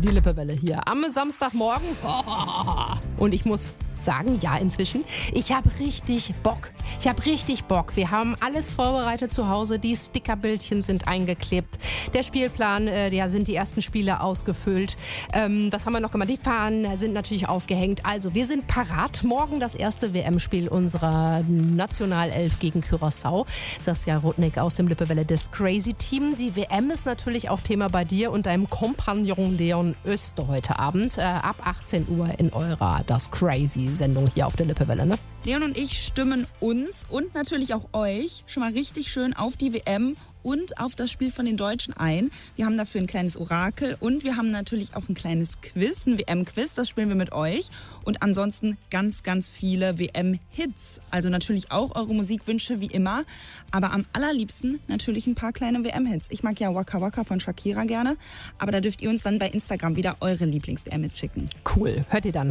Die Lippewelle hier am Samstagmorgen. Und ich muss sagen, ja, inzwischen, ich habe richtig Bock. Wir haben alles vorbereitet zu Hause. Die Stickerbildchen sind eingeklebt. Der Spielplan, da sind die ersten Spiele ausgefüllt. Was haben wir noch gemacht? Die Fahnen sind natürlich aufgehängt. Also, wir sind parat. Morgen das erste WM-Spiel unserer Nationalelf gegen Curaçao. Saskia Rudnick aus dem Lippewelle des Crazy Team. Die WM ist natürlich auch Thema bei dir und deinem Kompagnon Leon Öster heute Abend. Ab 18 Uhr in eurer Das Crazy-Sendung hier auf der Lippewelle, ne? Leon und ich stimmen uns und natürlich auch euch schon mal richtig schön auf die WM und auf das Spiel von den Deutschen ein. Wir haben dafür ein kleines Orakel und wir haben natürlich auch ein kleines Quiz, ein WM-Quiz, das spielen wir mit euch. Und ansonsten ganz, ganz viele WM-Hits. Also natürlich auch eure Musikwünsche wie immer, aber am allerliebsten natürlich ein paar kleine WM-Hits. Ich mag ja Waka Waka von Shakira gerne, aber da dürft ihr uns dann bei Instagram wieder eure Lieblings-WM-Hits schicken. Cool, hört ihr dann